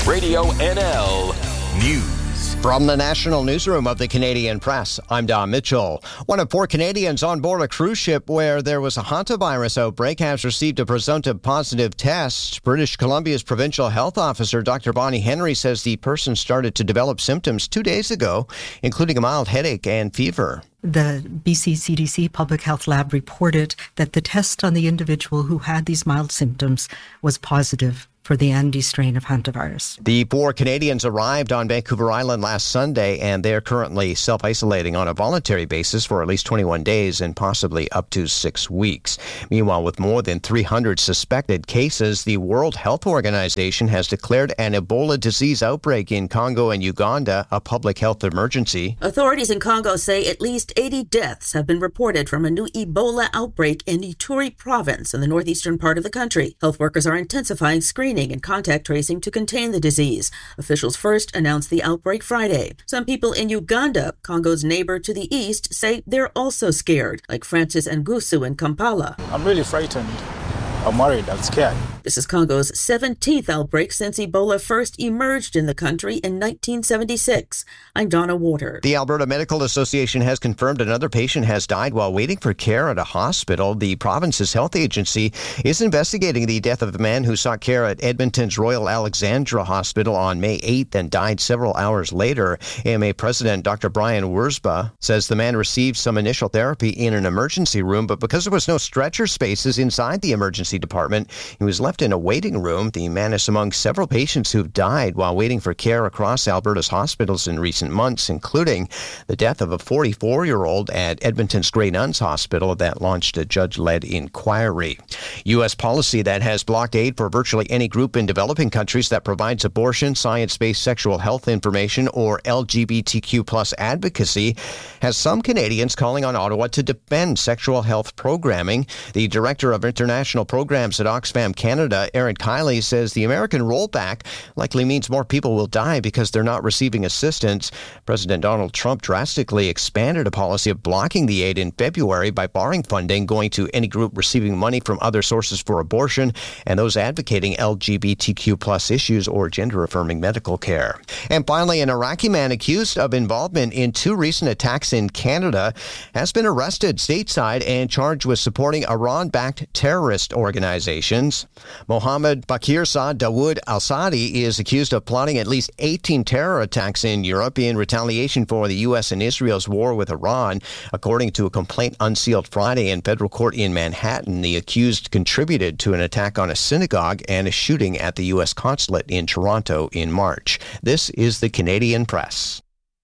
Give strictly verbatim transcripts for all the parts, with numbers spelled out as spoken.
Radio N L News. From the National Newsroom of the Canadian Press, I'm Don Mitchell. One of four Canadians on board a cruise ship where there was a hantavirus outbreak has received a presumptive positive test. British Columbia's provincial health officer, Doctor Bonnie Henry, says the person started to develop symptoms two days ago, including a mild headache and fever. The B C C D C Public Health Lab reported that the test on the individual who had these mild symptoms was positive for the Andes strain of hantavirus. The four Canadians arrived on Vancouver Island last Sunday, and they're currently self-isolating on a voluntary basis for at least twenty-one days and possibly up to six weeks. Meanwhile, with more than three hundred suspected cases, the World Health Organization has declared an Ebola disease outbreak in Congo and Uganda a public health emergency. Authorities in Congo say at least eighty deaths have been reported from a new Ebola outbreak in Ituri province in the northeastern part of the country. Health workers are intensifying screening and contact tracing to contain the disease. Officials first announced the outbreak Friday. Some people in Uganda, Congo's neighbor to the east, say they're also scared, like Francis Ngusu in Kampala. I'm really frightened. I'm worried. I'm scared. This is Congo's seventeenth outbreak since Ebola first emerged in the country in nineteen seventy-six. I'm Donna Water. The Alberta Medical Association has confirmed another patient has died while waiting for care at a hospital. The province's health agency is investigating the death of a man who sought care at Edmonton's Royal Alexandra Hospital on May eighth and died several hours later. A M A President Doctor Brian Wurzba says the man received some initial therapy in an emergency room, but because there was no stretcher spaces inside the emergency department, he was left in a waiting room. The man is among several patients who've died while waiting for care across Alberta's hospitals in recent months, including the death of a forty-four-year-old at Edmonton's Grey Nuns Hospital that launched a judge-led inquiry. U S policy that has blocked aid for virtually any group in developing countries that provides abortion, science-based sexual health information, or L G B T Q plus advocacy has some Canadians calling on Ottawa to defend sexual health programming. The director of international programs at Oxfam Canada, Erin Kiley, says the American rollback likely means more people will die because they're not receiving assistance. President Donald Trump drastically expanded a policy of blocking the aid in February by barring funding going to any group receiving money from other sources for abortion and those advocating L G B T Q plus issues or gender-affirming medical care. And finally, an Iraqi man accused of involvement in two recent attacks in Canada has been arrested stateside and charged with supporting Iran-backed terrorist organizations. Mohammed Bakir Saad Dawood al-Saadi is accused of plotting at least eighteen terror attacks in Europe in retaliation for the U S and Israel's war with Iran. According to a complaint unsealed Friday in federal court in Manhattan, the accused contributed to an attack on a synagogue and a shooting at the U S consulate in Toronto in March. This is the Canadian Press.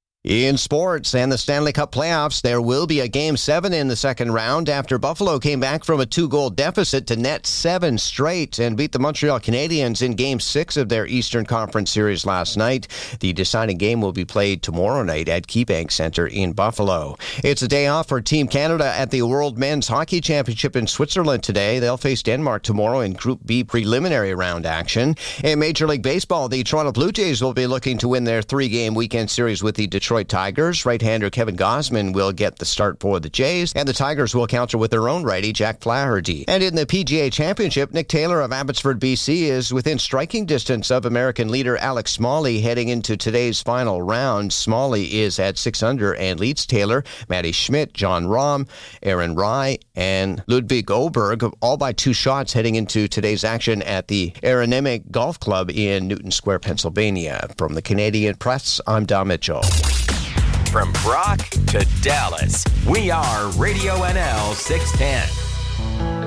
In sports and the Stanley Cup playoffs, there will be a Game seven in the second round after Buffalo came back from a two-goal deficit to net seven straight and beat the Montreal Canadiens in Game six of their Eastern Conference Series last night. The deciding game will be played tomorrow night at KeyBank Center in Buffalo. It's a day off for Team Canada at the World Men's Hockey Championship in Switzerland today. They'll face Denmark tomorrow in Group B preliminary round action. In Major League Baseball, the Toronto Blue Jays will be looking to win their three-game weekend series with the Detroit Tigers. Right-hander Kevin Gausman will get the start for the Jays, and the Tigers will counter with their own righty, Jack Flaherty. And in the P G A Championship, Nick Taylor of Abbotsford, B C is within striking distance of American leader Alex Smalley heading into today's final round. Smalley is at six under and leads Taylor, Matty Schmidt, John Rahm, Aaron Rai, and Ludwig Oberg, all by two shots heading into today's action at the Aronimink Golf Club in Newton Square, Pennsylvania. From the Canadian Press, I'm Don Mitchell. From Brock to Dallas, we are Radio N L six ten.